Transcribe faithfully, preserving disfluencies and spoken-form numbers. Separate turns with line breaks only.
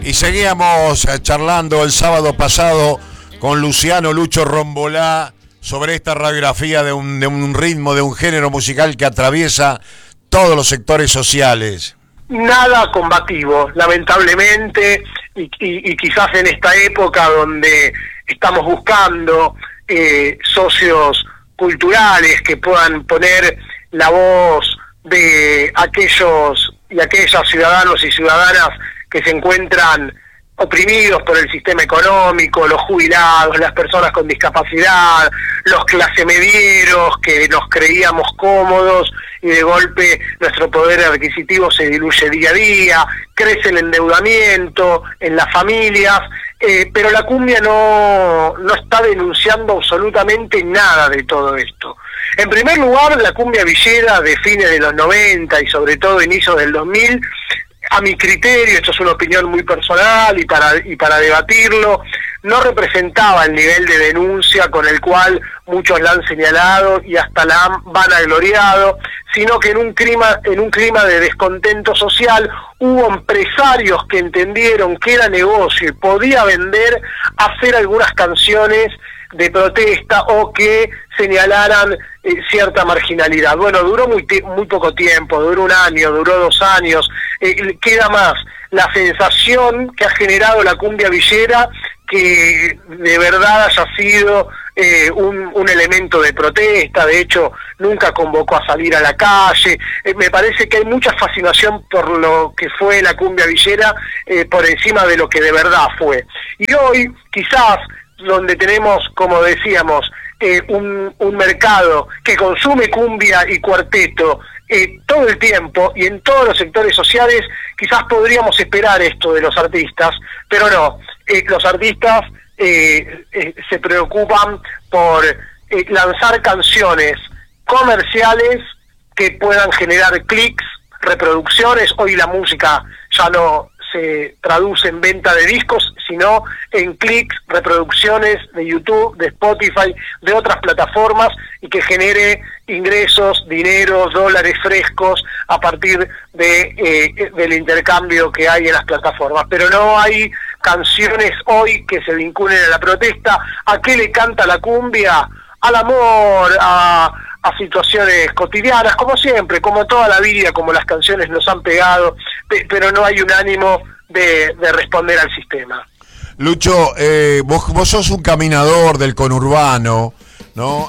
Y seguíamos charlando el sábado pasado con Luciano Lucho Rombolá sobre esta radiografía de un, de un ritmo, de un género musical que atraviesa todos los sectores sociales.
Nada combativo, lamentablemente, y, y, y quizás en esta época donde estamos buscando eh, socios culturales que puedan poner la voz de aquellos y aquellas ciudadanos y ciudadanas que se encuentran oprimidos por el sistema económico, los jubilados, las personas con discapacidad, los clasemedieros que nos creíamos cómodos y de golpe nuestro poder adquisitivo se diluye día a día, crece el endeudamiento en las familias, eh, pero la cumbia no, no está denunciando absolutamente nada de todo esto. En primer lugar, la cumbia villera de fines de los noventa y sobre todo inicios del dos mil, a mi criterio, esto es una opinión muy personal y para y para debatirlo, no representaba el nivel de denuncia con el cual muchos la han señalado y hasta la han vanagloriado, sino que en un clima, en un clima de descontento social hubo empresarios que entendieron que era negocio y podía vender, hacer algunas canciones de protesta o que señalaran eh, cierta marginalidad. Bueno, duró muy, muy poco tiempo, duró un año, duró dos años, eh, queda más la sensación que ha generado la cumbia villera que de verdad haya sido eh, un, un elemento de protesta. De hecho nunca convocó a salir a la calle. Eh, me parece que hay mucha fascinación por lo que fue la cumbia villera eh, por encima de lo que de verdad fue. Y hoy quizás donde tenemos, como decíamos, eh, un, un mercado que consume cumbia y cuarteto eh, todo el tiempo y en todos los sectores sociales, quizás podríamos esperar esto de los artistas, pero no, eh, los artistas eh, eh, se preocupan por eh, lanzar canciones comerciales que puedan generar clics, reproducciones. Hoy la música ya no se traduce en venta de discos, sino en clics, reproducciones de YouTube, de Spotify, de otras plataformas, y que genere ingresos, dinero, dólares frescos a partir de eh, del intercambio que hay en las plataformas. Pero no hay canciones hoy que se vinculen a la protesta. ¿A qué le canta la cumbia? Al amor, a a situaciones cotidianas, como siempre, como toda la vida, como las canciones nos han pegado, pero no hay un ánimo de, de responder al sistema.
Lucho, eh, vos, vos sos un caminador del conurbano, ¿no?